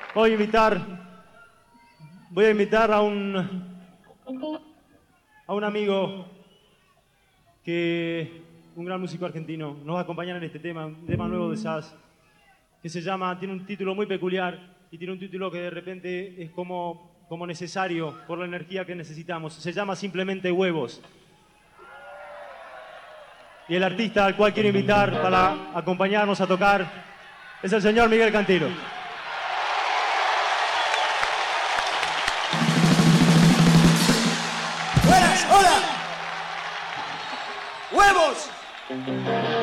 Voy a invitar a un amigo un gran músico argentino, nos va a acompañar en este tema, un tema nuevo de jazz, que tiene un título muy peculiar y tiene un título que de repente es como necesario por la energía que necesitamos. Se llama simplemente Huevos. Y el artista al cual quiero invitar para acompañarnos a tocar es el señor Miguel Cantilo. ¡Buenas! ¡Hola! ¡Huevos!